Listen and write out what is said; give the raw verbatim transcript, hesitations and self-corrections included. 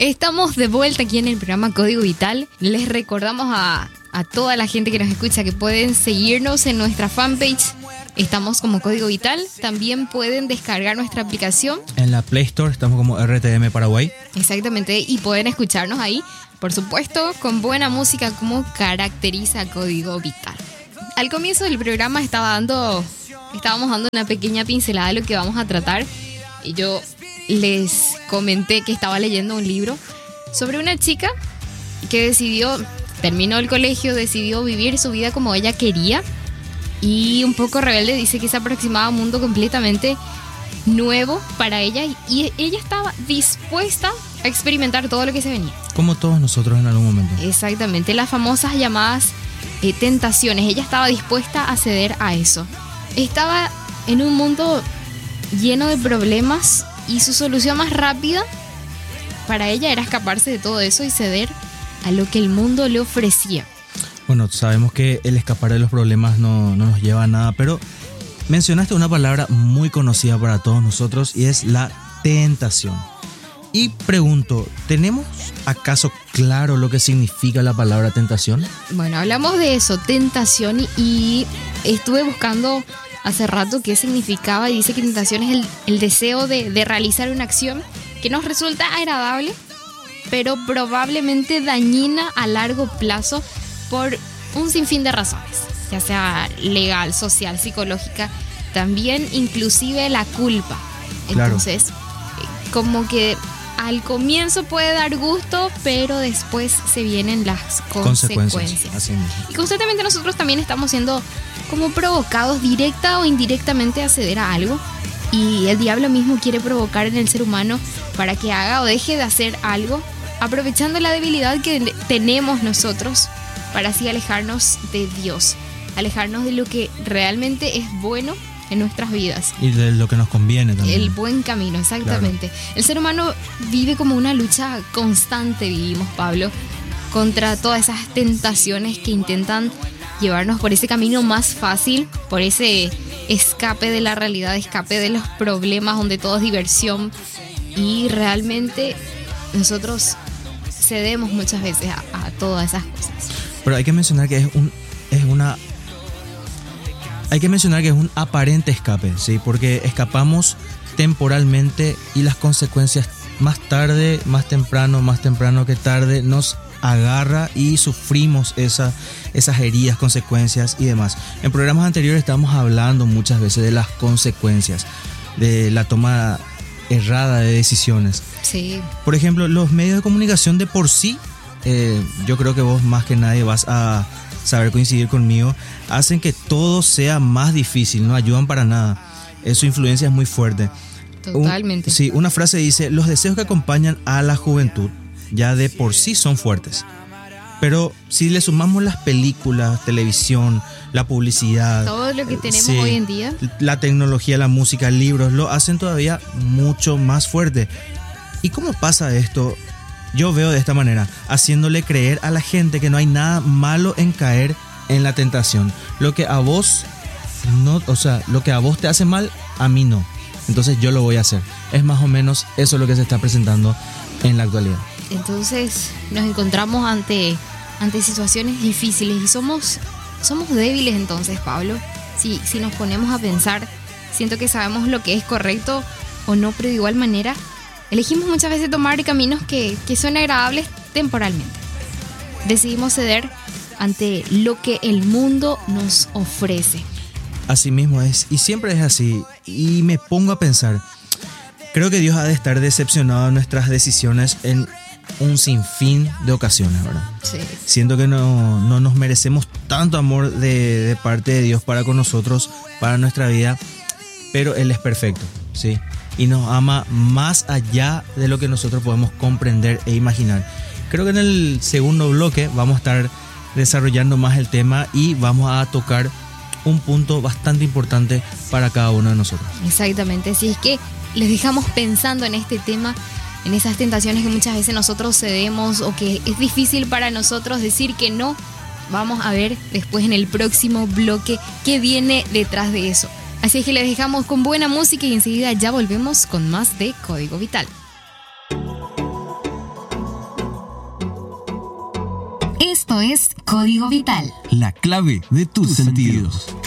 Estamos de vuelta aquí en el programa Código Vital. Les recordamos a, a toda la gente que nos escucha que pueden seguirnos en nuestra fanpage. Estamos como Código Vital. También pueden descargar nuestra aplicación. En la Play Store estamos como R T M Paraguay. Exactamente, y pueden escucharnos ahí, por supuesto, con buena música como caracteriza Código Vital. Al comienzo del programa estaba dando, estábamos dando una pequeña pincelada de lo que vamos a tratar. Y yo les comenté que estaba leyendo un libro sobre una chica que decidió, terminó el colegio, decidió vivir su vida como ella quería. Y un poco rebelde, dice que se aproximaba a un mundo completamente nuevo para ella. Y ella estaba dispuesta a experimentar todo lo que se venía. Como todos nosotros en algún momento. Exactamente, las famosas llamadas eh, tentaciones. Ella estaba dispuesta a ceder a eso. Estaba en un mundo lleno de problemas y su solución más rápida para ella era escaparse de todo eso y ceder a lo que el mundo le ofrecía. Bueno, sabemos que el escapar de los problemas no, no nos lleva a nada, pero mencionaste una palabra muy conocida para todos nosotros y es la tentación. Y pregunto, ¿tenemos acaso claro lo que significa la palabra tentación? Bueno, hablamos de eso, tentación, y estuve buscando hace rato qué significaba y dice que tentación es el, el deseo de, de realizar una acción que nos resulta agradable, pero probablemente dañina a largo plazo por un sinfín de razones, ya sea legal, social, psicológica, también inclusive la culpa. Entonces, claro, como que al comienzo puede dar gusto, pero después se vienen las consecuencias. consecuencias. Así mismo. Y constantemente nosotros también estamos siendo como provocados directa o indirectamente a ceder a algo. Y el diablo mismo quiere provocar en el ser humano para que haga o deje de hacer algo, aprovechando la debilidad que tenemos nosotros para así alejarnos de Dios, alejarnos de lo que realmente es bueno en nuestras vidas. Y de lo que nos conviene también. El buen camino, exactamente. Claro. El ser humano vive como una lucha constante, vivimos, Pablo, contra todas esas tentaciones que intentan llevarnos por ese camino más fácil, por ese escape de la realidad, escape de los problemas donde todo es diversión. Y realmente nosotros cedemos muchas veces a, a todas esas cosas. Pero hay que mencionar que es un es una hay que mencionar que es un aparente escape, ¿sí? Porque escapamos temporalmente y las consecuencias más tarde, más temprano, más temprano que tarde nos agarra y sufrimos esa, esas heridas, consecuencias y demás. En programas anteriores estábamos hablando muchas veces de las consecuencias, de la toma errada de decisiones. Sí. Por ejemplo, los medios de comunicación de por sí, eh, yo creo que vos más que nadie vas a saber coincidir conmigo, hacen que todo sea más difícil, no ayudan para nada. Eh, su influencia es muy fuerte. Totalmente. Un, sí, una frase dice: los deseos que acompañan a la juventud ya de por sí son fuertes. Pero si le sumamos las películas, televisión, la publicidad, todo lo que tenemos sí, hoy en día, la tecnología, la música, libros, lo hacen todavía mucho más fuerte. ¿Y cómo pasa esto? Yo veo de esta manera, haciéndole creer a la gente que no hay nada malo en caer en la tentación. Lo que a vos no, o sea, lo que a vos te hace mal, a mí no. Entonces yo lo voy a hacer. Es más o menos eso lo que se está presentando en la actualidad. Entonces nos encontramos ante, ante situaciones difíciles y somos, somos débiles entonces, Pablo. Si, si nos ponemos a pensar, siento que sabemos lo que es correcto o no, pero de igual manera elegimos muchas veces tomar caminos que, que son agradables temporalmente. Decidimos ceder ante lo que el mundo nos ofrece. Así mismo es, y siempre es así. Y me pongo a pensar, creo que Dios ha de estar decepcionado de nuestras decisiones en un sinfín de ocasiones, ¿verdad? Sí. Siento que no, no nos merecemos tanto amor de, de parte de Dios para con nosotros, para nuestra vida, pero Él es perfecto, ¿sí? Y nos ama más allá de lo que nosotros podemos comprender e imaginar. Creo que en el segundo bloque vamos a estar desarrollando más el tema y vamos a tocar un punto bastante importante para cada uno de nosotros. Exactamente, si es que les dejamos pensando en este tema, en esas tentaciones que muchas veces nosotros cedemos o que es difícil para nosotros decir que no. Vamos a ver después en el próximo bloque qué viene detrás de eso. Así es que les dejamos con buena música y enseguida ya volvemos con más de Código Vital. Esto es Código Vital. La clave de tus sentidos.